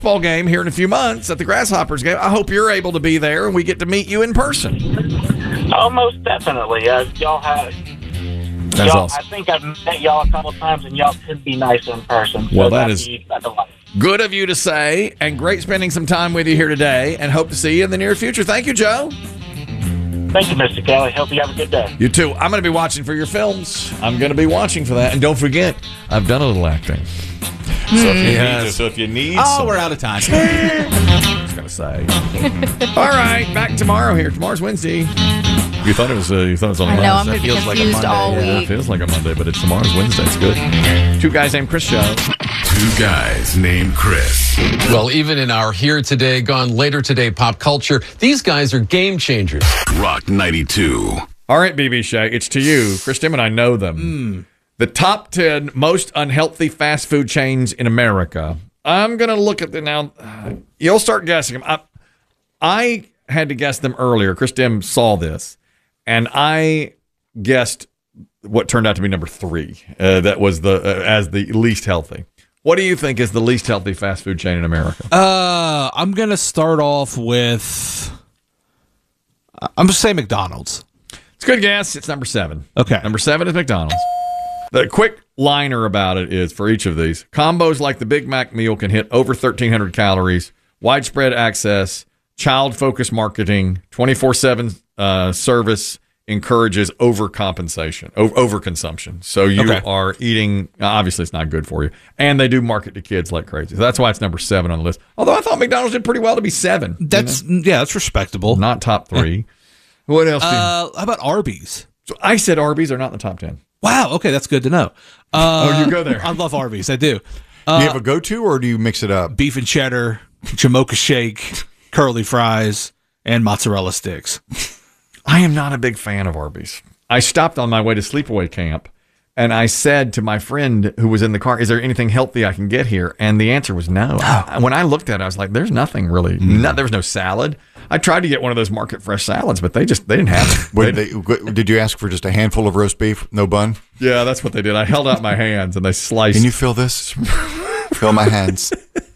football game here in a few months at the Grasshoppers game. I hope you're able to be there and we get to meet you in person. Oh, most definitely. Y'all have. That's awesome. I think I've met y'all a couple times, and y'all could be nice in person. Well, so that is good of you to say, and great spending some time with you here today, and hope to see you in the near future. Thank you, Joe. Thank you, Mr. Kelly. Hope you have a good day. You too. I'm going to be watching for your films. I'm going to be watching for that. And don't forget, I've done a little acting. So if you need we're out of time. I was going to say. All right, back tomorrow here. Tomorrow's Wednesday. You thought it was on a Monday. I know, I'm going to be Feels like a confused Monday. all Yeah, it week. feels like a Monday, but it's tomorrow's Wednesday. It's good. Two Guys Named Chris show. Two Guys Named Chris. Well, even in our Here Today, Gone Later Today pop culture, these guys are game changers. Rock 92. All right, BB Shay, it's to you. Chris Tim and I know them. The top 10 most unhealthy fast food chains in America. I'm going to look at them now. You'll start guessing them. I had to guess them earlier. Chris Tim saw this, and I guessed what turned out to be number 3. That was as the least healthy. What do you think is the least healthy fast food chain in America? I'm going to start off with, I'm going to say McDonald's. It's a good guess. It's number 7. Okay. Number 7 is McDonald's. The quick liner about it is, for each of these, combos like the Big Mac meal can hit over 1,300 calories, widespread access, child-focused marketing, 24/7 service encourages overconsumption. So you are eating, obviously it's not good for you, and they do market to kids like crazy. So that's why it's number 7 on the list. Although I thought McDonald's did pretty well to be 7. That's that's respectable. Not top 3. What else? How about Arby's? So I said Arby's are not in the top 10. Wow, okay, that's good to know. You go there. I love Arby's, I do. Do you have a go-to, or do you mix it up? Beef and cheddar, Jamocha shake, curly fries, and mozzarella sticks. I am not a big fan of Arby's. I stopped on my way to sleepaway camp, and I said to my friend who was in the car, is there anything healthy I can get here? And the answer was no. When I looked at it, I was like, there's nothing really. There was no salad. I tried to get one of those Market Fresh salads, but they didn't have it. Did you ask for just a handful of roast beef, no bun? Yeah, that's what they did. I held out my hands, and they sliced. Can you feel this? Fill my hands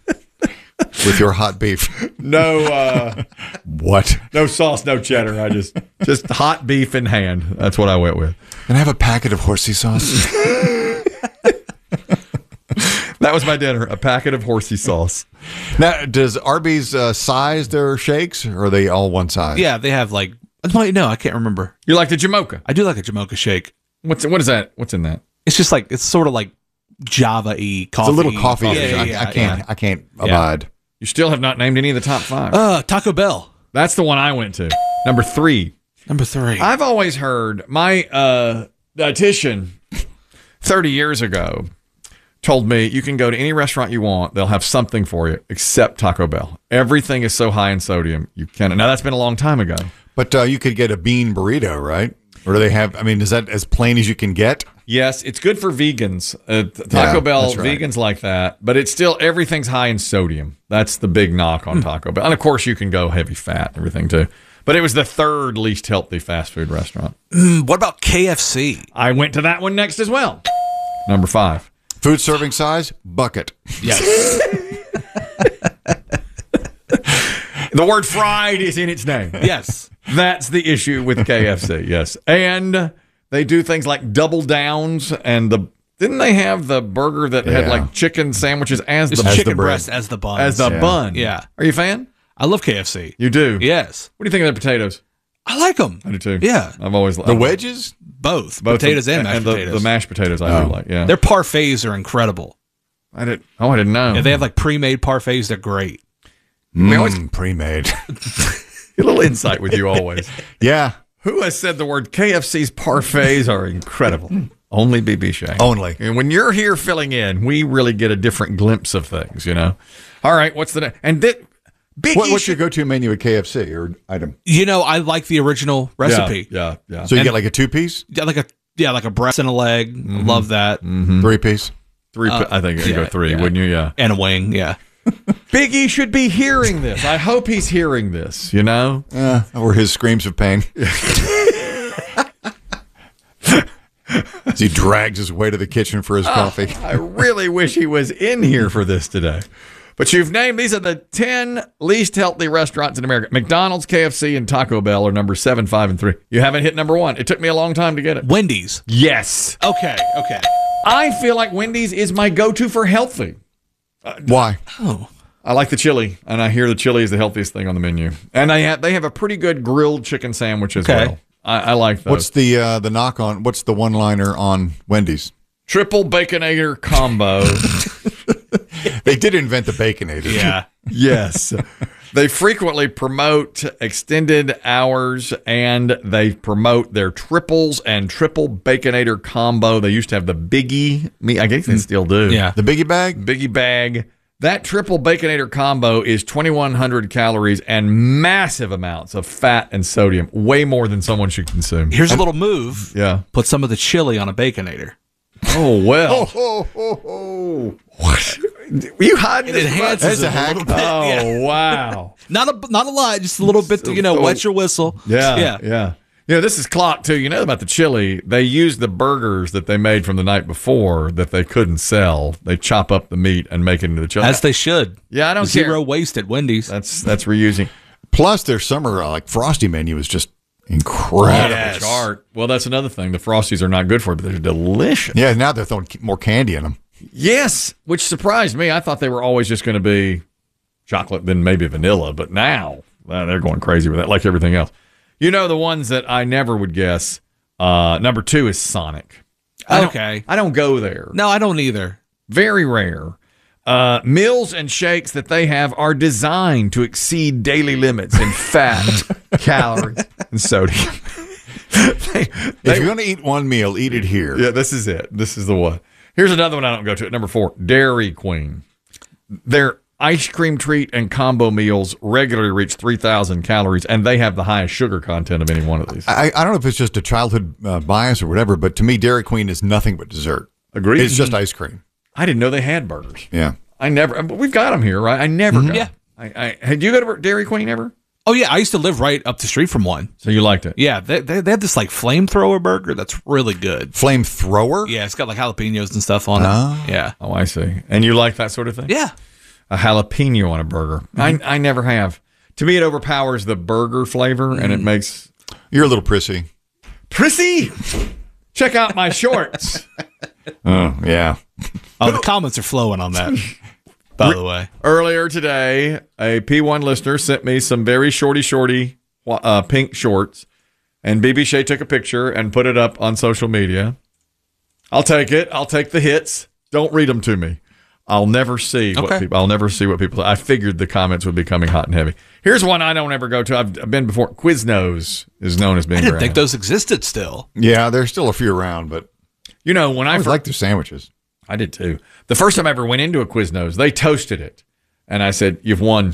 with your hot beef. No. What? No sauce, no cheddar. I just hot beef in hand. That's what I went with. Can I have a packet of horsey sauce? That was my dinner, a packet of horsey sauce. Now, does Arby's size their shakes, or are they all one size? Yeah, they have like, no, I can't remember. You like the Jamocha? I do like a Jamocha shake. What is that? What's in that? It's just like, it's sort of like Java-y coffee. It's a little coffee. Yeah, I can't abide. You still have not named any of the top 5. Taco Bell. That's the one I went to. Number 3. Number 3. I've always heard my dietitian 30 years ago told me you can go to any restaurant you want. They'll have something for you except Taco Bell. Everything is so high in sodium. You can't. Now, that's been a long time ago. But you could get a bean burrito, right? Or do they have, is that as plain as you can get? Yes, it's good for vegans. Taco Bell, right. vegans like that. But it's still, everything's high in sodium. That's the big knock on Taco Bell. And, of course, you can go heavy fat and everything, too. But it was the 3rd least healthy fast food restaurant. What about KFC? I went to that one next as well. Number 5. Food serving size, bucket. Yes. The word fried is in its name. Yes. That's the issue with KFC, yes. And they do things like double downs, and didn't they have the burger that had like chicken sandwiches as It's the chicken breast as the bun. As the bun. Yeah. Are you a fan? I love KFC. You do? Yes. What do you think of their potatoes? I like them. I do too. Yeah. I've always The wedges? Both potatoes and mashed potatoes. The mashed potatoes I do like, yeah. Their parfaits are incredible. I didn't know. Yeah, they have like pre-made parfaits. They're great. We always pre-made. a little insight with you always. Yeah. Who has said the word KFC's parfaits are incredible? Only BB Shay. Only. And when you're here filling in, we really get a different glimpse of things, you know? All right, what's the next? And what's your go-to menu at KFC or item? I like the original recipe. Yeah. So you get like a 2-piece? Yeah, like a breast and a leg. Love that. 3-piece? I think you'd go 3, wouldn't you? Yeah. And a wing, yeah. Big E should be hearing this. I hope he's hearing this, you know? Or his screams of pain. As he drags his way to the kitchen for his coffee. I really wish he was in here for this today. But you've named, these are the 10 least healthy restaurants in America. McDonald's, KFC, and Taco Bell are number 7, 5, and 3. You haven't hit number 1. It took me a long time to get it. Wendy's. Yes. Okay. I feel like Wendy's is my go-to for healthy. Why? Oh. I like the chili, and I hear the chili is the healthiest thing on the menu. And they have a pretty good grilled chicken sandwich as well. I like those. What's the knock on? What's the one-liner on Wendy's? Triple Baconator combo. They did invent the Baconator. Yeah. Yes. They frequently promote extended hours, and they promote their triples and triple Baconator combo. They used to have the Biggie. I guess they still do. Yeah. The Biggie Bag? Biggie Bag. That triple Baconator combo is 2,100 calories and massive amounts of fat and sodium, way more than someone should consume. Here's a little move. Yeah. Put some of the chili on a Baconator. Oh, well. What? Were you hiding It this? enhances That's a it hack. a little bit. Oh, Yeah. wow. Not a lot, just a little bit to, wet your whistle. Yeah. This is clock, too. You know about the chili. They used the burgers that they made from the night before that they couldn't sell. They chop up the meat and make it into the chili. As they should. Yeah, I don't Zero care. waste at Wendy's. That's reusing. Plus, their summer Frosty menu is just incredible. Yes. Chart. Well, that's another thing. The Frosties are not good for it, but they're delicious. Yeah, now they're throwing more candy in them. Yes, which surprised me. I thought they were always just going to be chocolate, then maybe vanilla, but now they're going crazy with that, like everything else. You know, the ones that I never would guess, number 2 is Sonic. Okay. I don't go there. No, I don't either. Very rare. Meals and shakes that they have are designed to exceed daily limits in fat, calories, and sodium. If you're going to eat one meal, eat it here. Yeah, this is it. This is the one. Here's another one I don't go to. Number 4, Dairy Queen. Their ice cream treat and combo meals regularly reach 3,000 calories, and they have the highest sugar content of any one of these. I don't know if it's just a childhood bias or whatever, but to me, Dairy Queen is nothing but dessert. Agreed. It's just ice cream. I didn't know they had burgers. Yeah. I never. We've got them here, right? I never go. Yeah. Had you go to Dairy Queen ever? Oh, yeah. I used to live right up the street from one. So you liked it? Yeah. They have this flamethrower burger that's really good. Flamethrower? Yeah. It's got jalapenos and stuff on it. Yeah. Oh, I see. And you like that sort of thing? Yeah. A jalapeno on a burger. I never have. To me, it overpowers the burger flavor, and it makes You're a little prissy. prissy. Check out my shorts. Oh, yeah. Oh, the comments are flowing on that, by the way. Earlier today, a P1 listener sent me some very shorty pink shorts, and BB Shea took a picture and put it up on social media. I'll take it. I'll take the hits. Don't read them to me. I'll never see what people. I figured the comments would be coming hot and heavy. Here's one I don't ever go to. I've been before. Quiznos is known as being. I didn't around. think those existed still. Yeah, there's still a few around, but You know, when I like their sandwiches. I did too. The first time I ever went into a Quiznos, they toasted it. And I said, you've won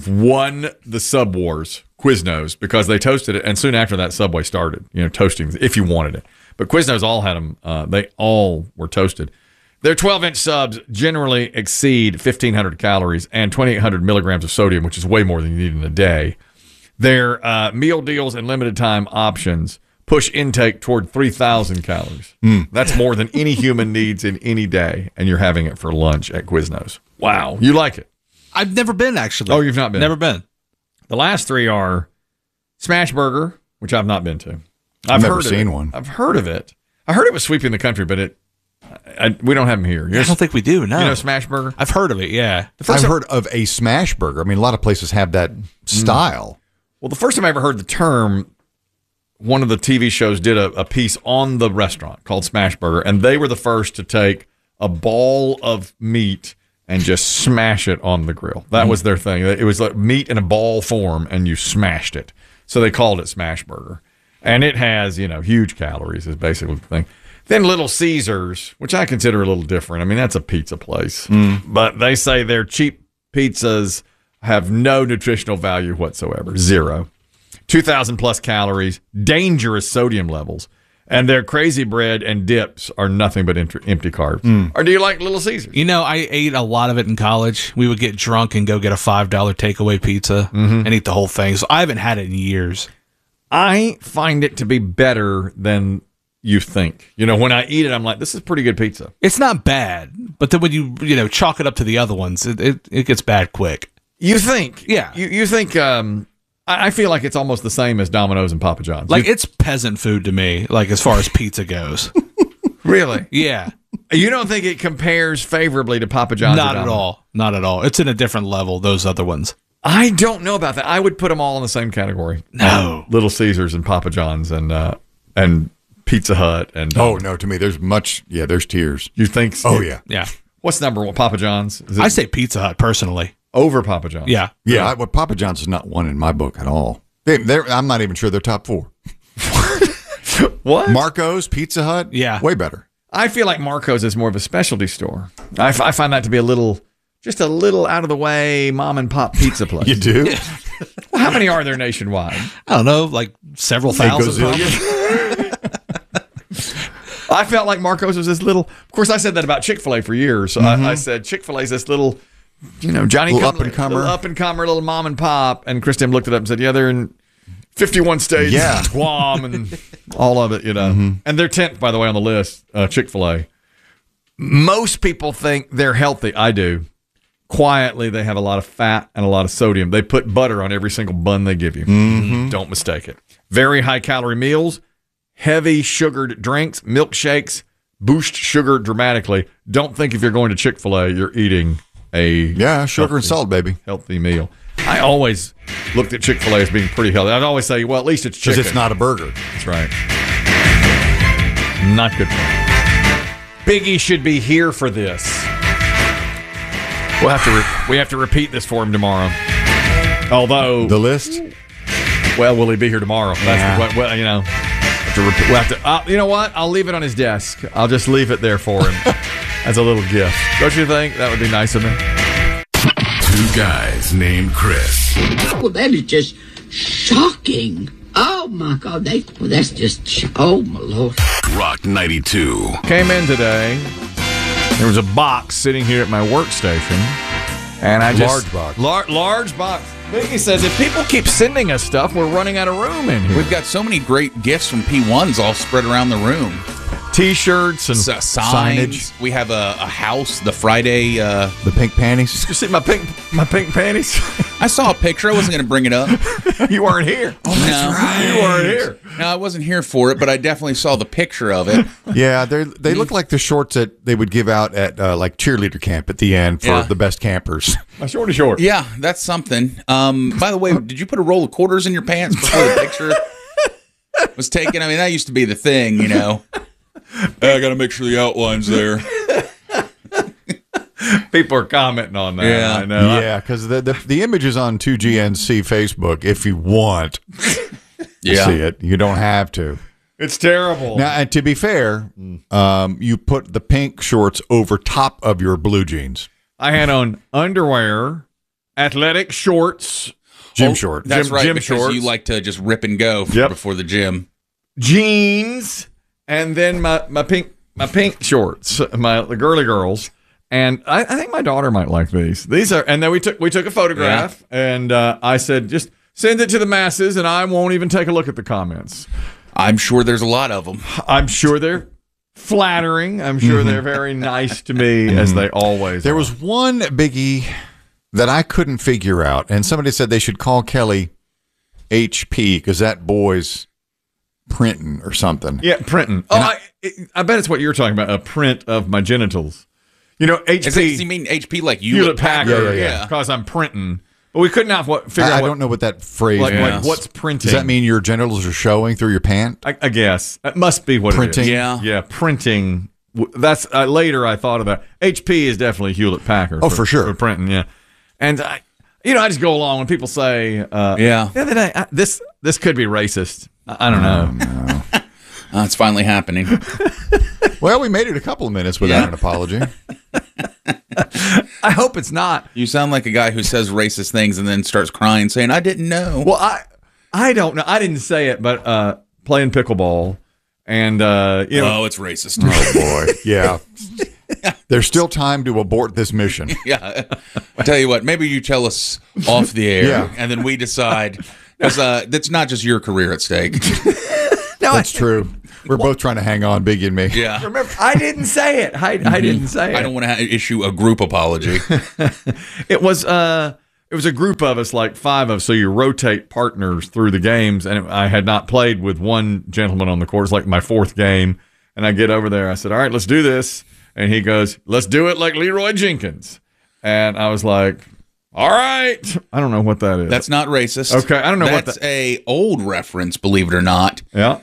the Sub Wars, Quiznos, because they toasted it. And soon after that, Subway started, toasting if you wanted it. But Quiznos all had them. They all were toasted. Their 12-inch subs generally exceed 1,500 calories and 2,800 milligrams of sodium, which is way more than you need in a day. Their meal deals and limited time options push intake toward 3,000 calories. That's more than any human needs in any day, and you're having it for lunch at Quiznos. Wow. You like it? I've never been, actually. Oh, you've not been? Never been. The last 3 are Smash Burger, which I've not been to. I've never heard of seen it. one. I've heard of it. I heard it was sweeping the country, but we don't have them here. I don't think we do, no. You know Smash Burger? I've heard of it, yeah. I've heard of a smash burger. I mean, a lot of places have that style. Well, the first time I ever heard the term, one of the TV shows did a piece on the restaurant called Smash Burger, and they were the first to take a ball of meat and just smash it on the grill. That was their thing. It was like meat in a ball form, and you smashed it. So they called it Smash Burger. And it has, huge calories is basically the thing. Then Little Caesars, which I consider a little different. I mean, that's a pizza place. But they say their cheap pizzas have no nutritional value whatsoever. 0. 2,000 plus calories, dangerous sodium levels. And their crazy bread and dips are nothing but empty carbs. Or do you like Little Caesars? I ate a lot of it in college. We would get drunk and go get a $5 takeaway pizza and eat the whole thing. So I haven't had it in years. I find it to be better than you think. You know, when I eat it, I'm like, this is pretty good pizza. It's not bad, but then when you chalk it up to the other ones, it gets bad quick. You think? Yeah. You think? I feel like it's almost the same as Domino's and Papa John's. Like, it's peasant food to me, like, as far as pizza goes. Really? Yeah. You don't think it compares favorably to Papa John's? Not at all. Not at all. It's in a different level, those other ones. I don't know about that. I would put them all in the same category. No. Little Caesars and Papa John's and Pizza Hut and. Oh no, to me there's much. Yeah, there's tiers. You think? Oh yeah, Yeah. What's number one? Papa John's? Is it I say Pizza Hut, personally. over Papa John's? Yeah. yeah. Well, Papa John's is not one in my book at all. I'm not even sure they're top 4. What? Marco's, Pizza Hut, Yeah. way better. I feel like Marco's is more of a specialty store. I find that to be just a little out of the way mom and pop pizza place. You do? Well, how many are there nationwide? I don't know, like several A thousand. gazillion? I felt like Marco's was this little. Of course, I said that about Chick-fil-A for years. So I said Chick-fil-A is this little, Johnny Little come- up-and-comer. little up-and-comer, little mom and pop. And Chris Tim looked it up and said, yeah, they're in 51 states, Yeah. Guam, and all of it, And they're 10th, by the way, on the list, Chick-fil-A. Most people think they're healthy. I do. Quietly, they have a lot of fat and a lot of sodium. They put butter on every single bun they give you. Don't mistake it. Very high-calorie meals, heavy sugared drinks, milkshakes, boost sugar dramatically. Don't think if you're going to Chick-fil-A, you're eating a Yeah, sugar and salt, baby. healthy meal. I always looked at Chick-fil-A as being pretty healthy. I'd always say, well, at least it's Because chicken. it's not a burger. That's right. Not good. Biggie should be here for this. We have to repeat this for him tomorrow. Although, The list? well, will he be here tomorrow? That's well, we'll have to. You know what? I'll leave it on his desk. I'll just leave it there for him as a little gift. Don't you think that would be nice of him? Two guys named Chris. Well, that is just shocking. Oh, my God. That's just, oh, my Lord. Rock 92. Came in today. There was a box sitting here at my workstation, and I just Large box. large box. Biggie says if people keep sending us stuff, we're running out of room in here. We've got so many great gifts from P1s all spread around the room. T-shirts and Signs. Signage. We have a house, the Friday. The pink panties? you see my pink panties. I saw a picture. I wasn't going to bring it up. You weren't here. No. You weren't here. No, I wasn't here for it, but I definitely saw the picture of it. Yeah, they look like the shorts that they would give out at like cheerleader camp at the end for Yeah. the best campers. My short is short. Yeah, that's something. By the way, did you put a roll of quarters in your pants before the picture was taken? I mean, that used to be the thing, I got to make sure the outline's there. People are commenting on that. Yeah. I know. Yeah, because the image is on 2GNC Facebook if you want to see it. You don't have to. It's terrible. Now, and to be fair, you put the pink shorts over top of your blue jeans. I had on underwear, athletic shorts, Gym shorts. That's right, gym because shorts. you like to just rip and go Yep. before the gym. jeans, and then my pink shorts, the girly girls. And I think my daughter might like these. These are, and then we took a photograph, and I said, just send it to the masses, and I won't even take a look at the comments. I'm sure there's a lot of them. I'm sure they're flattering. I'm sure they're very nice to me, as they always There are. was one biggie that I couldn't figure out, and somebody said they should call Kelly HP because that boy's printing or something. Yeah, printing. I bet it's what you're talking about, a print of my genitals. HP. Does you mean HP like Hewlett Packard. Yeah. Because I'm printing. But we couldn't figure out I what, don't know what that phrase like, means. like what's printing. Does that mean your genitals are showing through your pant? I guess that must be what Printing? it is. Yeah. Yeah, printing. That's later I thought of that. HP is definitely Hewlett Packard. Oh, for sure. for printing. Yeah, and I just go along when people say, Yeah. the other day, this could be racist. I don't know. It's finally happening. Well, we made it a couple of minutes without an apology. I hope it's not. You sound like a guy who says racist things and then starts crying, saying, "I didn't know." Well, I don't know. I didn't say it, but playing pickleball, and Oh, it's racist. Oh, boy. Yeah. There's still time to abort this mission. Yeah. I tell you what, maybe you tell us off the air, Yeah. and then we decide. Because that's not just your career at stake. no, That's true. We're both trying to hang on, Biggie and me. Yeah. Remember, I didn't say it. I didn't say it. I don't want to issue a group apology. It was a group of us, like 5 of us, so you rotate partners through the games, and I had not played with one gentleman on the court. It's like my 4th game, and I get over there. I said, all right, let's do this. And he goes, let's do it like Leroy Jenkins. And I was like, all right. I don't know what that is. That's not racist. Okay, I don't know what That's a old reference, believe it or not. Yeah.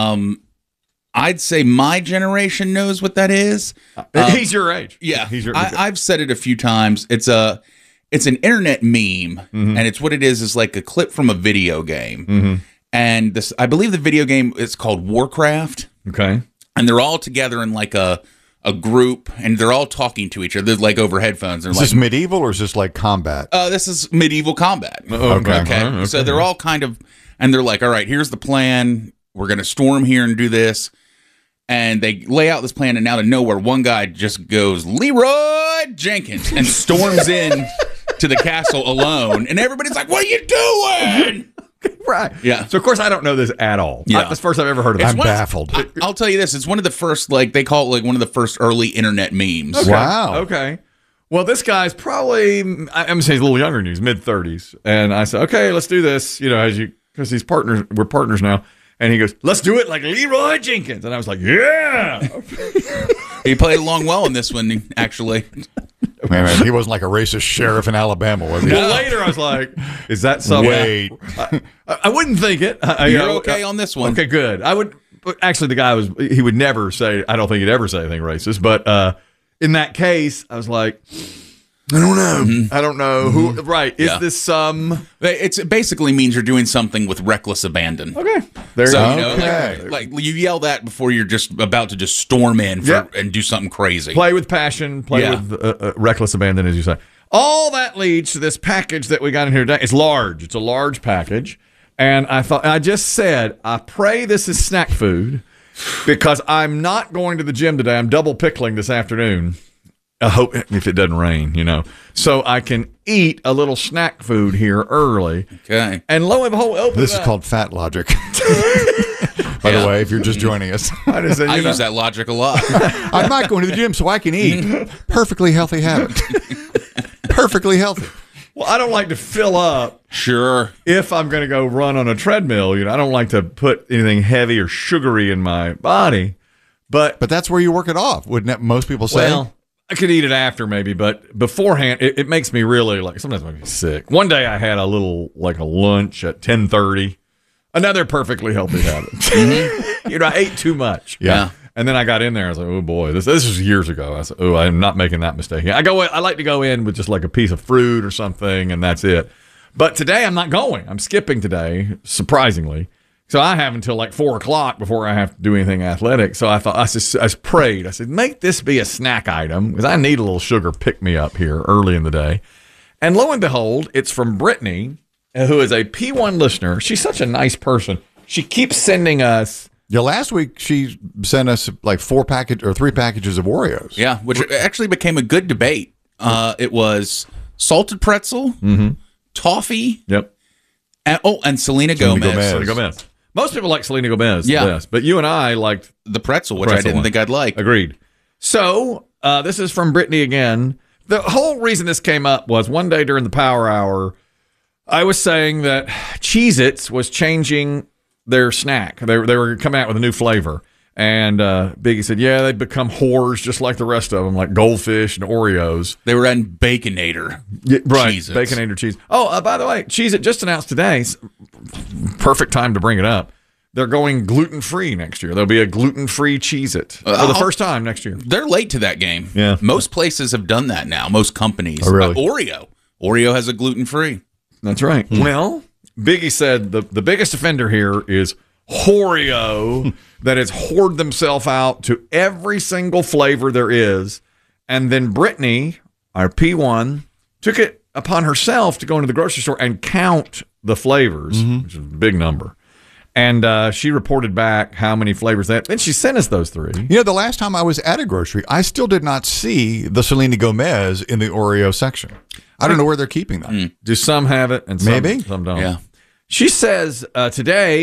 I'd say my generation knows what that is. He's your age. Yeah, He's your I've said it a few times. It's an internet meme, and it's what it is like a clip from a video game. And this, I believe the video game is called Warcraft. Okay. And they're all together in like a group, and they're all talking to each other like over headphones. Is this medieval or is this like combat? This is medieval combat. Okay. So they're all kind of, and they're like, all right, here's the plan. We're going to storm here and do this. And they lay out this plan, and out of nowhere, one guy just goes, Leroy Jenkins, and storms in to the castle alone. And everybody's like, what are you doing? Right. Yeah. So, of course, I don't know this at all. Yeah. That's the first I've ever heard of it. I'm baffled. I'll tell you this. It's one of the first, like, they call it like one of the first early internet memes. Okay. Wow. Okay. Well, this guy's probably, I'm going to say he's a little younger than you. He's mid-30s. And I said, okay, let's do this, because he's partners, we're partners now. And he goes, let's do it like Leroy Jenkins. And I was like, yeah. He played along well in this one, actually. Man, he wasn't like a racist sheriff in Alabama, was he? Well, later I was like, is that something? Wait. I wouldn't think it. You're okay on this one. Okay, good. I would, actually, the guy he would never say, I don't think he'd ever say anything racist. But in that case, I was like, I don't know. I don't know who. Right? Is this some? It basically means you're doing something with reckless abandon. Okay. There So you you go. know, like you yell that before you're just about to just storm in and do something crazy. Play with passion. Play with reckless abandon, as you say. All that leads to this package that we got in here today. It's large. It's a large package, and I just said, I pray this is snack food because I'm not going to the gym today. I'm double pickling this afternoon. I hope if it doesn't rain, so I can eat a little snack food here early. Okay. And lo and behold, open This it is up. called fat logic. By the way, if you're just joining us, I just said, I use that logic a lot. I'm not going to the gym so I can eat. Perfectly healthy habit. Perfectly healthy. Well, I don't like to fill up Sure. if I'm going to go run on a treadmill. I don't like to put anything heavy or sugary in my body. But that's where you work it off, wouldn't most people say? Well, I could eat it after maybe, but beforehand, it makes me really sometimes it makes me sick. One day I had a lunch at 10:30. Another perfectly healthy habit. I ate too much. Yeah. And then I got in there. I was like, oh boy, this was years ago. I said, oh, I'm not making that mistake. I like to go in with just like a piece of fruit or something, and that's it. But today I'm not going. I'm skipping today, surprisingly. So I have until like 4 o'clock before I have to do anything athletic. So I thought, I prayed. I said, make this be a snack item because I need a little sugar pick-me-up here early in the day. And lo and behold, it's from Brittany, who is a P1 listener. She's such a nice person. She keeps sending us. Yeah, last week she sent us like 3 packages of Oreos. Yeah, which actually became a good debate. It was salted pretzel, toffee, Yep. and Selena Gomez. Selena Gomez. Most people like Selena Gomez Yeah. best, but you and I liked The pretzel, which I didn't think I'd like. Agreed. So this is from Brittany again. The whole reason this came up was one day during the power hour, I was saying that Cheez-Its was changing their snack. They were coming out with a new flavor. And Biggie said, yeah, they've become whores just like the rest of them, like Goldfish and Oreos. They were in Baconator. Yeah, right, Cheez-Its. Baconator cheese. Oh, by the way, Cheez-It just announced today, perfect time to bring it up, they're going gluten-free next year. There'll be a gluten-free Cheez-It for the first time next year. They're late to that game. Yeah. Most places have done that now. Most companies. Oh, really? Oreo has a gluten-free. That's right. Well, Biggie said the biggest offender here is Oreo that has hoarded themselves out to every single flavor there is. And then Brittany, our P1, took it upon herself to go into the grocery store and count the flavors, which is a big number. And she reported back how many flavors that. And she sent us those 3. The last time I was at a grocery, I still did not see the Selena Gomez in the Oreo section. I don't know where they're keeping them. Do some have it and some, Maybe. some don't? Yeah. She says today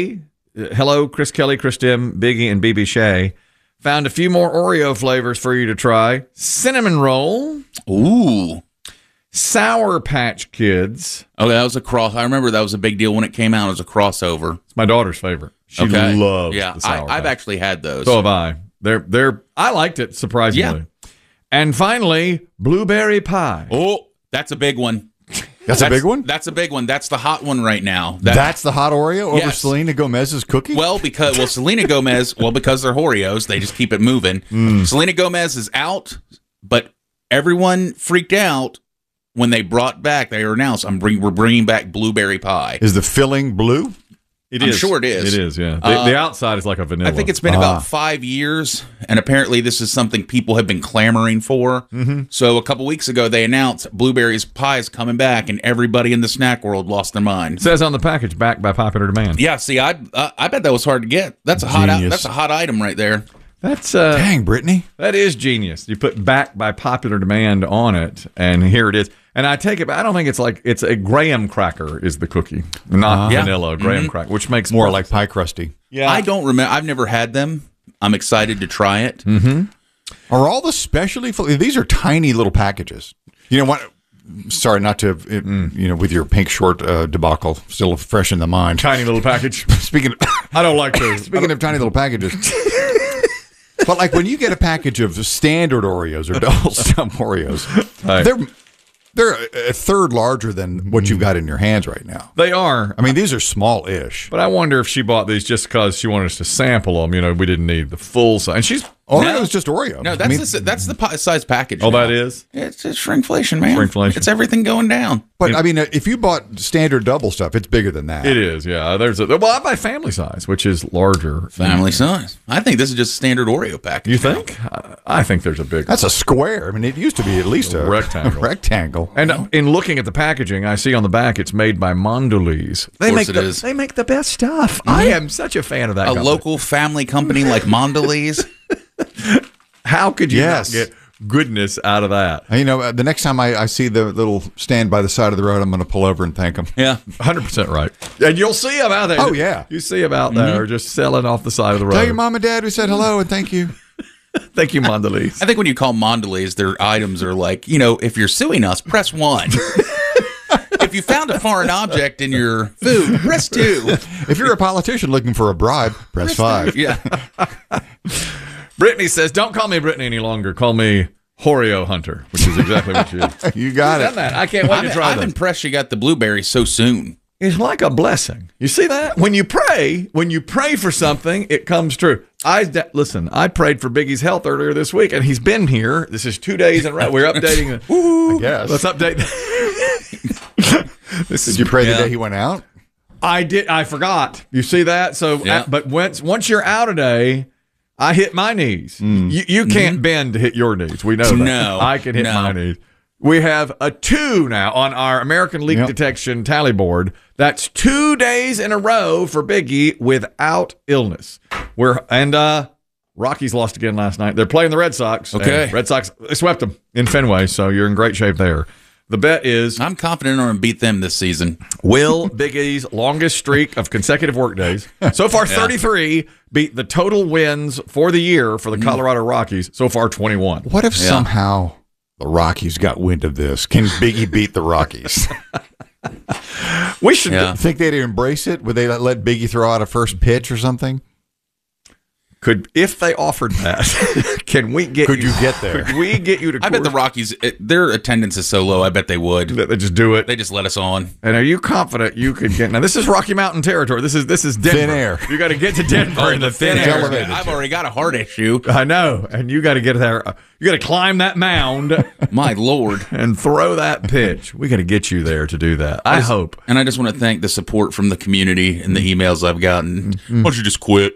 hello, Chris Kelly, Chris Dim, Biggie, and BB Shea. Found a few more Oreo flavors for you to try. Cinnamon roll. Ooh. Sour Patch Kids. Oh, that was a cross. I remember that was a big deal when it came out. It was a crossover. It's my daughter's favorite. She Okay. loves Yeah, the Sour I've Patch. actually had those. So have I. I liked it, surprisingly. Yeah. And finally, Blueberry Pie. Oh, that's a big one. That's a big one? That's a big one. That's the hot one right now. That's the hot Oreo over Yes. Selena Gomez's cookie? Well, Selena Gomez, because they're Oreos, they just keep it moving. Selena Gomez is out, but everyone freaked out when they announced, we're bringing back Blueberry Pie. Is the filling blue? It I'm is. sure it is. It is, yeah. The outside is like a vanilla. I think it's been about 5 years, and apparently this is something people have been clamoring for. Mm-hmm. So a couple weeks ago, they announced Blueberry Pie is coming back, and everybody in the snack world lost their mind. It says on the package, backed by popular demand. Yeah, see, I bet that was hard to get. That's a hot item right there. That's Dang, Brittany. that is genius. You put backed by popular demand on it, and here it is. And I take it, but I don't think it's a graham cracker is the cookie, not vanilla graham cracker, which makes More perfect like pie crusty. Yeah. I don't remember. I've never had them. I'm excited to try it. Are all the specialty these are tiny little packages. You know what? Sorry, not to with your pink short debacle still fresh in the mind. tiny little package. Speaking of, I don't like to. speaking of tiny little packages. But like when you get a package of standard Oreos or double stump Oreos, Right. they're a third larger than what you've got in your hands right now. They are. I mean, these are small-ish. But I wonder if she bought these just because she wanted us to sample them. You know, we didn't need the full size. And she's Oreo's just Oreo. No, I mean, that's the size package. oh, now. that is. It's shrinkflation, man. Shrinkflation. It's everything going down. but I mean, if you bought standard double stuff, it's bigger than that. It is. Yeah. Well, I buy family size, which is larger. Family size. I think this is just a standard Oreo package. You think? I think there's a big. That's a square. I mean, it used to be at least a rectangle. rectangle. And in looking at the packaging, I see on the back it's made by Mondelez. Of course it is. They make the best stuff. I am such a fan of that. A company. local family company like Mondelez. How could you Yes. not get goodness out of that? You know, the next time I see the little stand by the side of the road, I'm going to pull over and thank them. Yeah. 100% right. And you'll see them out there. Oh, yeah. You see them out there just selling off the side of the road. Tell your mom and dad we said hello and thank you. Thank you, Mondelez. I think when you call Mondelez, their items are like, if you're suing us, press 1. If you found a foreign object in your food, press 2. If you're a politician looking for a bribe, press 5. Yeah. Brittany says, don't call me Brittany any longer. Call me Oreo Hunter, which is exactly what she is. You got Done it. that. I can't wait to try I'm them. impressed you got the blueberry so soon. It's like a blessing. You see that? When you pray for something, it comes true. Listen, I prayed for Biggie's health earlier this week, and he's been here. This is 2 days in a row. We're updating. I guess. Let's update. Did you pray the day he went out? I did. I forgot. You see that? So, Yeah. but once you're out a day, I hit my knees. You can't bend to hit your knees. We know that. No. I can hit No. my knees. We have a 2 now on our American Leak Detection tally board. That's 2 days in a row for Biggie without illness. Rockies lost again last night. They're playing the Red Sox. Okay. And Red Sox, they swept them in Fenway, so you're in great shape there. The bet is I'm confident I'm going to beat them this season. will Biggie's longest streak of consecutive workdays, so far 33, beat the total wins for the year for the Colorado Rockies, so far 21. What if somehow the Rockies got wind of this? Can Biggie beat the Rockies? We should Yeah. Think they'd embrace it? Would they let Biggie throw out a first pitch or something? if they offered that, could you get there? Could we get you to I bet the Rockies, their attendance is so low, I bet they would. They just do it. They just let us on. And are you confident you could get? Now this is Rocky Mountain territory. This is Denver. Thin air. You got to get to Denver in the thin It's air. elevated. I've already got a heart issue. I know, and you got to get there. You got to climb that mound My Lord. and throw that pitch. We got to get you there to do that. I hope. And I just want to thank the support from the community and the emails I've gotten. Why don't you just quit?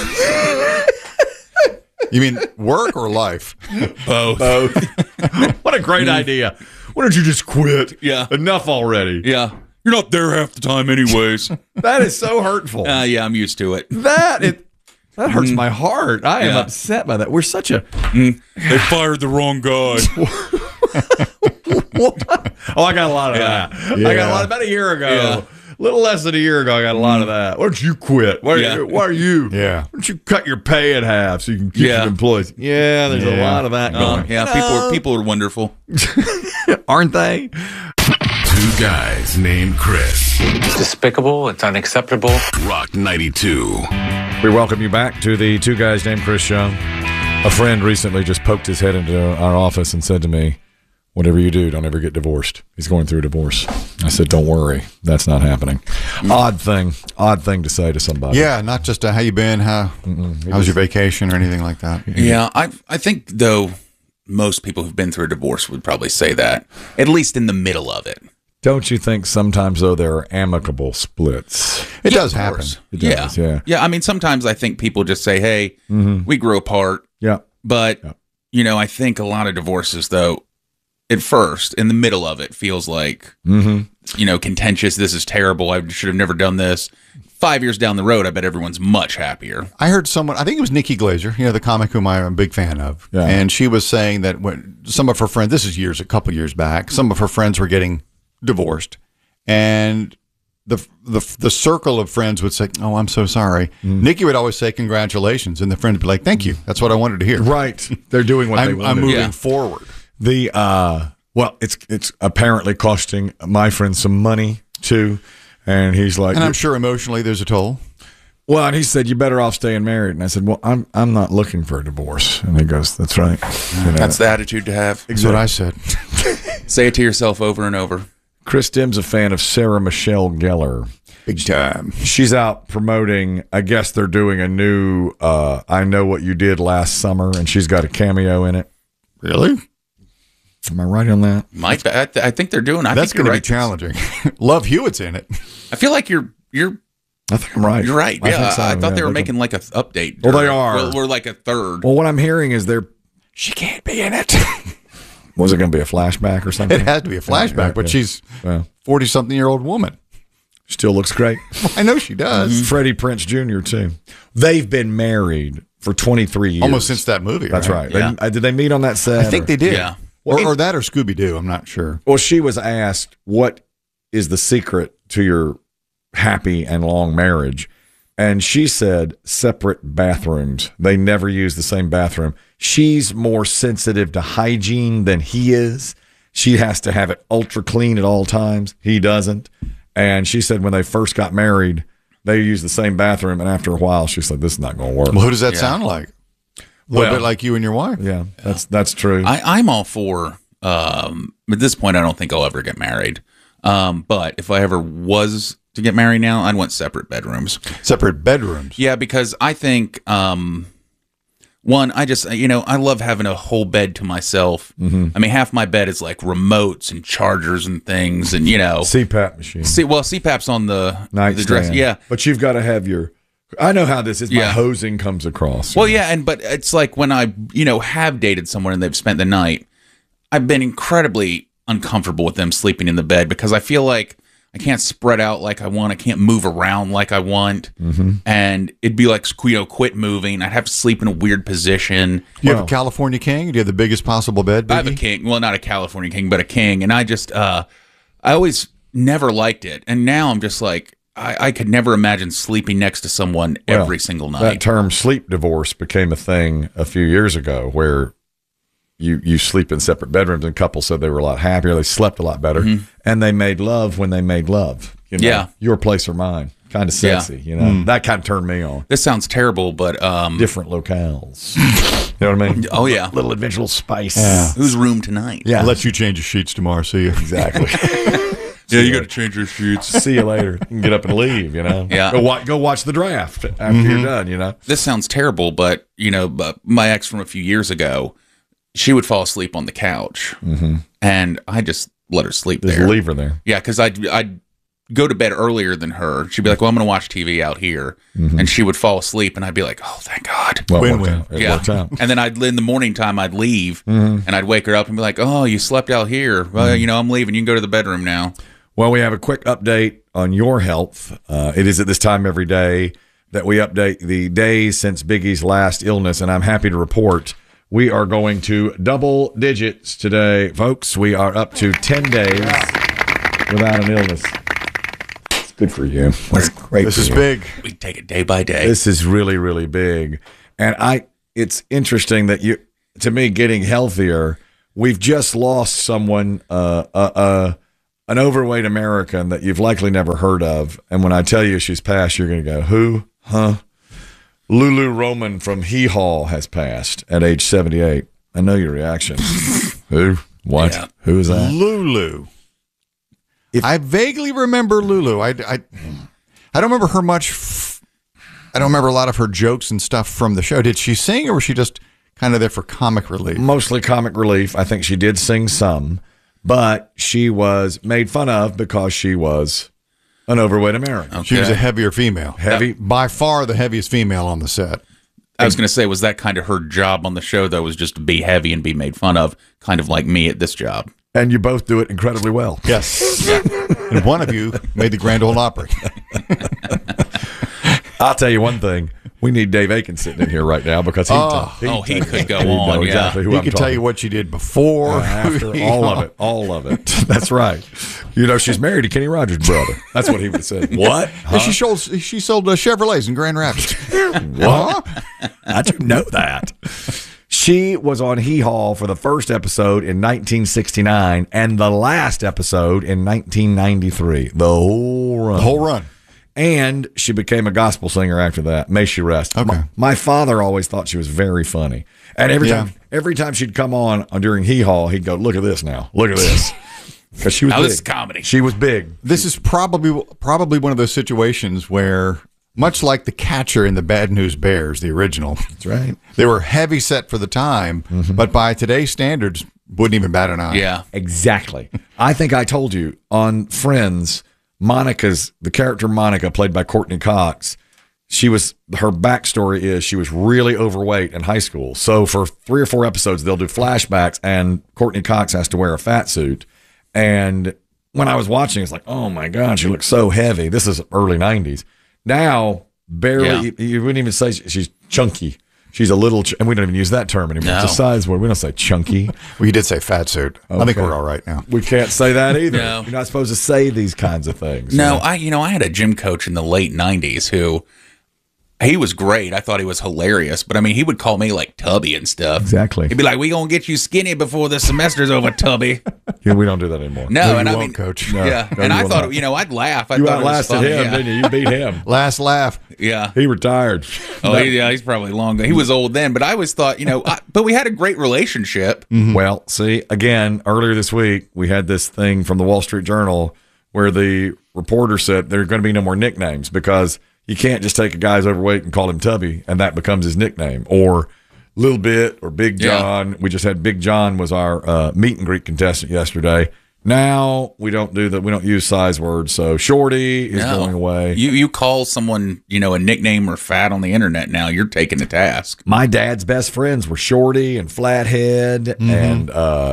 You mean work or life? Both. What a great idea. Why don't you just quit? Yeah. Enough already. Yeah. You're not there half the time anyways. That is so hurtful. Yeah, I'm used to it. That hurts my heart. I am upset by that. We're such a They fired the wrong guy. what? Oh, I got a lot of that. I got a lot about a year ago. little less than a year ago, I got a lot of that. Why don't you quit? Why are you? Yeah. Why don't you cut your pay in half so you can keep your employees? Yeah, there's a lot of that going. People are wonderful. Aren't they? Two guys named Chris. It's despicable. It's unacceptable. Rock 92. We welcome you back to the Two Guys Named Chris show. A friend recently just poked his head into our office and said to me, whatever you do, don't ever get divorced. He's going through a divorce. I said, don't worry. That's not happening. Odd thing to say to somebody. Yeah, not just how you been, how's your vacation or anything like that. Yeah, I think, though, most people who've been through a divorce would probably say that, at least in the middle of it. Don't you think sometimes, though, there are amicable splits? It does happen. It does, yeah. Yeah, I mean, sometimes I think people just say, hey, we grew apart. Yeah. But, I think a lot of divorces, though, at first, in the middle of it, feels like, contentious. This is terrible. I should have never done this. 5 years down the road, I bet everyone's much happier. I heard someone, I think it was Nikki Glaser, the comic whom I'm a big fan of. Yeah. And she was saying that when some of her friends, this is a couple years back, some of her friends were getting divorced. And the circle of friends would say, oh, I'm so sorry. Nikki would always say, congratulations. And the friend would be like, thank you. That's what I wanted to hear. Right. They're doing what they want. I'm moving forward. It's apparently costing my friend some money too, and he's like, and I'm sure emotionally there's a toll. Well, and he said, "You better off staying married." And I said, "Well, I'm not looking for a divorce." And he goes, "That's right." That's the attitude to have. That's what I said. Say it to yourself over and over. Chris Dim's a fan of Sarah Michelle Gellar. Big time. She's out promoting. I guess they're doing a new "I Know What You Did Last Summer," and she's got a cameo in it. Really? Am I right on that? I think they're doing. That's going to be challenging. Love Hewitt's in it. I feel like you're. I think I'm right. You're right. Yeah, so. I thought they were making like an update. Well, they are. We're like a third. Well, what I'm hearing is she can't be in it. Was it going to be a flashback or something? It has to be a flashback, but she's 40-something-year-old woman. Still looks great. I know she does. Freddie Prinze Jr. too. They've been married for 23 years. Almost since that movie. That's right. Yeah. Did they meet on that set? I think they did. Yeah. Or that or Scooby-Doo. I'm not sure. Well, she was asked, what is the secret to your happy and long marriage? And she said, separate bathrooms. They never use the same bathroom. She's more sensitive to hygiene than he is. She has to have it ultra clean at all times. He doesn't. And she said when they first got married, they used the same bathroom. And after a while, she said, this is not going to work. Well, who does that sound like? A little bit like you and your wife. Yeah, that's true. I'm all for, at this point, I don't think I'll ever get married. But if I ever was to get married now, I'd want separate bedrooms. Separate bedrooms? Yeah, because I think, one, I just, I love having a whole bed to myself. Mm-hmm. I mean, half my bed is like remotes and chargers and things and, CPAP machine. CPAP's on the nightstand. Dress. Yeah. But you've got to have I know how this is. My hosing comes across. Well, yeah, but it's like when I, have dated someone and they've spent the night, I've been incredibly uncomfortable with them sleeping in the bed because I feel like I can't spread out like I want. I can't move around like I want. Mm-hmm. And it'd be like, quit moving. I'd have to sleep in a weird position. Do you have a California king? Do you have the biggest possible bed, Biggie? I have a king. Well, not a California king, but a king. And I just, I always never liked it. And now I'm just like, I could never imagine sleeping next to someone every single night. That term sleep divorce became a thing a few years ago where you sleep in separate bedrooms, and couples said they were a lot happier. They slept a lot better, and they made love when they made love. Your place or mine. Kind of sexy, That kind of turned me on. This sounds terrible, but different locales. You know what I mean? Oh yeah, little adventural spice. Yeah. Whose room tonight? Yeah, I'll let you change your sheets tomorrow. See you. Exactly. Yeah, you got to change your sheets. See you later. You can get up and leave. Yeah. Go watch the draft after you're done. This sounds terrible, but but my ex from a few years ago, she would fall asleep on the couch, and I just let her sleep there. Just leave her there. Yeah, because I'd go to bed earlier than her. She'd be like, "Well, I'm going to watch TV out here," and she would fall asleep, and I'd be like, "Oh, thank God." Well, win-win. It worked out. And then in the morning time, I'd leave, and I'd wake her up and be like, "Oh, you slept out here. Well, I'm leaving. You can go to the bedroom now." Well, we have a quick update on your health. It is at this time every day that we update the days since Biggie's last illness, and I'm happy to report we are going to double digits today, folks. We are up to 10 days without an illness. Good for you. That's great. This for is you. big. We take it day by day. This is really, really big. And it's interesting that to me, getting healthier, we've just lost someone, an overweight American that you've likely never heard of. And when I tell you she's passed, you're going to go, who? Huh? Lulu Roman from Hee Haw has passed at age 78. I know your reaction. Who? What? Yeah. Who is that? Lulu. I vaguely remember Lulu. I don't remember her much. I don't remember a lot of her jokes and stuff from the show. Did she sing, or was she just kind of there for comic relief? Mostly comic relief. I think she did sing some, but she was made fun of because she was an overweight American. Okay. She was a heavier female. Heavy. By far the heaviest female on the set. I was going to say, was that kind of her job on the show, though, was just to be heavy and be made fun of, kind of like me at this job? And you both do it incredibly well. Yes. And one of you made the Grand Ole Opry. I'll tell you one thing. We need Dave Aiken sitting in here right now because he could go on. Know Yeah. exactly who He I'm could talking tell you what she did before. after, all of it. That's right. You know, she's married to Kenny Rogers' brother. That's what he would say. What? And she sold Chevrolets in Grand Rapids. What? I didn't know that. She was on Hee Haw for the first episode in 1969 and the last episode in 1993. The whole run. The whole run. And she became a gospel singer after that. May she rest. Okay. My father always thought she was very funny. And every time she'd come on during Hee Haw, he'd go, look at this now. Look at this. Because she was Now big. this is comedy. She was big. This is probably one of those situations where, much like the catcher in the Bad News Bears, the original, That's right. they were heavy set for the time, but by today's standards, wouldn't even bat an eye. Yeah. Exactly. I think I told you on Friends, the character Monica, played by Courtney Cox, her backstory is she was really overweight in high school. So for 3 or 4 episodes, they'll do flashbacks, and Courtney Cox has to wear a fat suit. And when I was watching, it's like, oh my God, she looks so heavy. This is early 90s. Now, barely, you wouldn't even say she's chunky. She's a little, and we don't even use that term anymore. No. It's a size word. We don't say chunky. Well, you did say fat suit. I think we're all right now. We can't say that either. No. You're not supposed to say these kinds of things. No, you know? I had a gym coach in the late 90s who, he was great. I thought he was hilarious. But, I mean, he would call me, like, Tubby and stuff. Exactly. He'd be like, we going to get you skinny before the semester's over, Tubby. Yeah, we don't do that anymore. No, you and I won't, mean, Coach. yeah. No, And you I will thought, not. I'd laugh. I You thought it was outlasted funny. him, Yeah. didn't you? You beat him. Last laugh. Yeah. He retired. Oh, he's probably long gone. He was old then, but I always thought, but we had a great relationship. Well, see, again, earlier this week, we had this thing from the Wall Street Journal where the reporter said there are going to be no more nicknames because you can't just take a guy's overweight and call him Tubby, and that becomes his nickname. Or Little Bit or Big John. We just had Big John was our meet and greet contestant yesterday. Now we don't do that. We don't use size words. So Shorty is going away. You call someone, a nickname or fat on the internet now, you're taking the task. My dad's best friends were Shorty and Flathead and,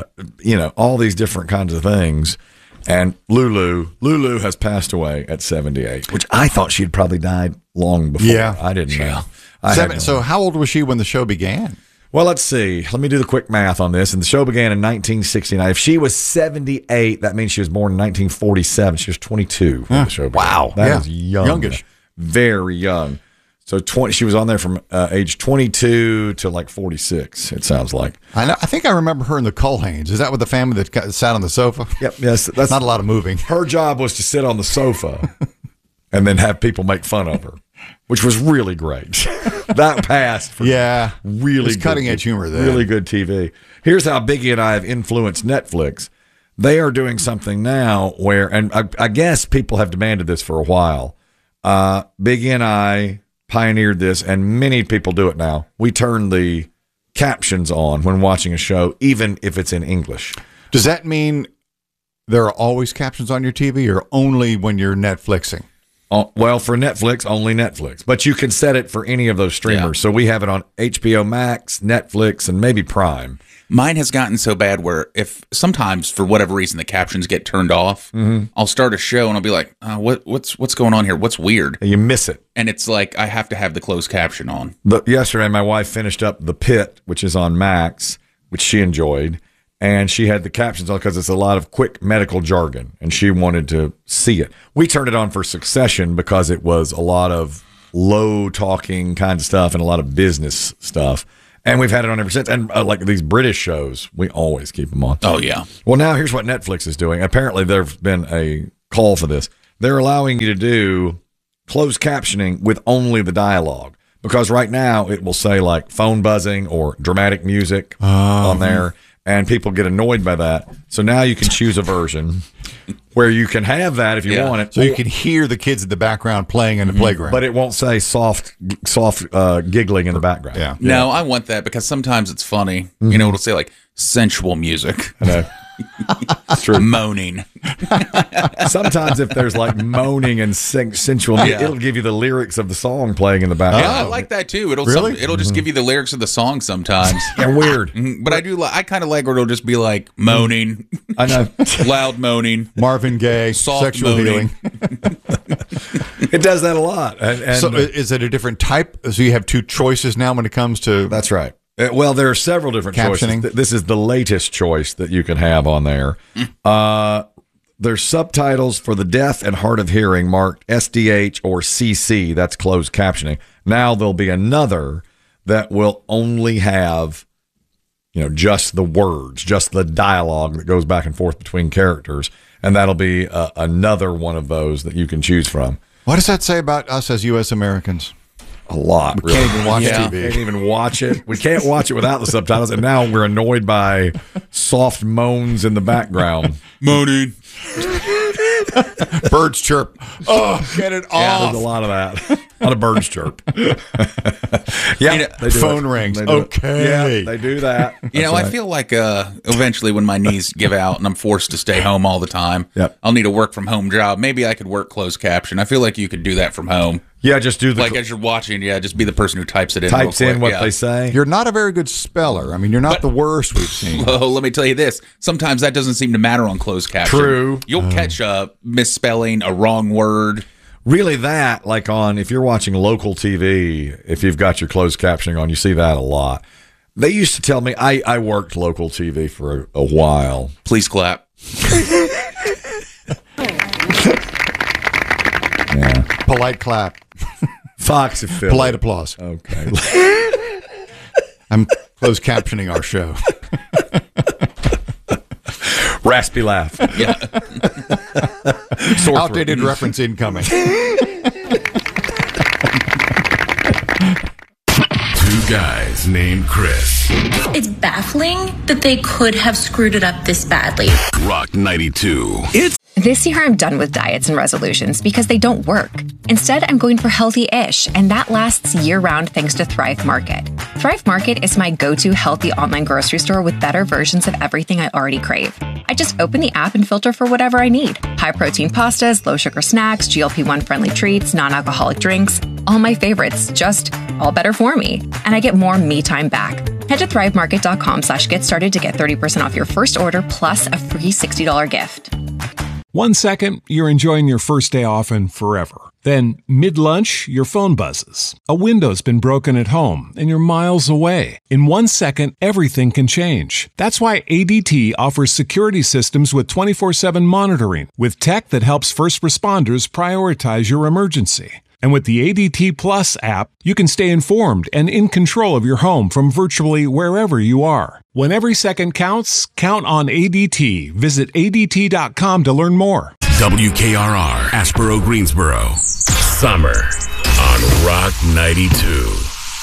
all these different kinds of things. And Lulu has passed away at 78, which I thought she had probably died long before. Yeah. I didn't know. So how old was she when the show began? Well, let's see. Let me do the quick math on this. And the show began in 1969. If she was 78, that means she was born in 1947. She was 22 when the show began. Wow. That is young. Youngish. Very young. So she was on there from age 22 to like 46, it sounds like. I think I remember her in the Culhanes. Is that with the family that sat on the sofa? Yep. Yes. That's Not a lot of moving. Her job was to sit on the sofa and then have people make fun of her, which was really great. That passed for really it's cutting edge humor there. Really good TV. Here's how Biggie and I have influenced Netflix. They are doing something now where, and I guess people have demanded this for a while. Biggie and I pioneered this, and many people do it now. We turn the captions on when watching a show, even if it's in English. Does that mean there are always captions on your TV or only when you're Netflixing? Well, for Netflix, only Netflix. But you can set it for any of those streamers. Yeah. So we have it on HBO Max, Netflix, and maybe Prime. Mine has gotten so bad where if sometimes for whatever reason the captions get turned off, I'll start a show and I'll be like, what's going on here? What's weird? You miss it. And it's like I have to have the closed caption on. Yesterday, my wife finished up The Pit, which is on Max, which she enjoyed. and she had the captions on because it's a lot of quick medical jargon, and she wanted to see it. We turned it on for Succession because it was a lot of low talking kind of stuff and a lot of business stuff. And we've had it on ever since. And like these British shows, we always keep them on. Oh, yeah. Well, now here's what Netflix is doing. Apparently, there's been a call for this. They're allowing you to do closed captioning with only the dialogue. Because right now it will say like phone buzzing or dramatic music on there, and people get annoyed by that. So now you can choose a version where you can have that if you want it. So you can hear the kids in the background playing in the playground. But it won't say soft giggling in the background. Yeah. No, I want that because sometimes it's funny. You know, it'll say like sensual music. I know. It's true. Moaning. Sometimes if there's like moaning and sensual, it'll give you the lyrics of the song playing in the background. Yeah, I like that too. It'll Really? it'll just give you the lyrics of the song sometimes. And weird. But I kind of like where it'll just be like moaning. I know. Loud moaning. Marvin Gaye, Soft sexual moaning. healing. It does that a lot. And So is it a different type? So you have two choices now when it comes to that's right. Well, there are several different Captioning. choices. This is the latest choice that you can have on there. There's subtitles for the deaf and hard of hearing marked SDH or CC. That's closed captioning. Now there'll be another that will only have, just the words, just the dialogue that goes back and forth between characters. And that'll be another one of those that you can choose from. What does that say about us as U.S. Americans? A lot. We can't even watch TV. Can't even watch it. We can't watch it without the subtitles. And now we're annoyed by soft moans in the background. Moaning. Birds chirp. Oh, get it off. There's a lot of that. A lot of birds chirp. They do phone it. rings. They do Okay. it. Yeah, they do that. I feel like eventually when my knees give out and I'm forced to stay home all the time, I'll need a work from home job. Maybe I could work closed caption. I feel like you could do that from home. Yeah, just do the as you're watching. Yeah, just be the person who types it in. types real in quick. what they say. You're not a very good speller. I mean, you're not the worst we've seen. Well, let me tell you this. Sometimes that doesn't seem to matter on closed caption. True. You'll catch a misspelling, a wrong word. Really, that like if you're watching local TV, if you've got your closed captioning on, you see that a lot. They used to tell me I worked local TV for a while. Please clap. Yeah. Polite clap. Fox affiliate. Polite applause. Okay. I'm closed captioning our show. Raspy laugh. Yeah. Outdated reference incoming. Two guys named Chris. It's baffling that they could have screwed it up this badly. Rock 92. This year, I'm done with diets and resolutions because they don't work. Instead, I'm going for healthy-ish, and that lasts year-round thanks to Thrive Market. Thrive Market is my go-to healthy online grocery store with better versions of everything I already crave. I just open the app and filter for whatever I need. High-protein pastas, low-sugar snacks, GLP-1 friendly treats, non-alcoholic drinks. All my favorites, just all better for me. And I get more me time back. Head to thrivemarket.com/get started to get 30% off your first order plus a free $60 gift. 1 second, you're enjoying your first day off and forever. Then, mid-lunch, your phone buzzes. A window's been broken at home and you're miles away. In 1 second, everything can change. That's why ADT offers security systems with 24/7 monitoring, with tech that helps first responders prioritize your emergency. And with the ADT Plus app, you can stay informed and in control of your home from virtually wherever you are. When every second counts, count on ADT. Visit ADT.com to learn more. WKRR, Asheboro, Greensboro. Summer on Rock 92.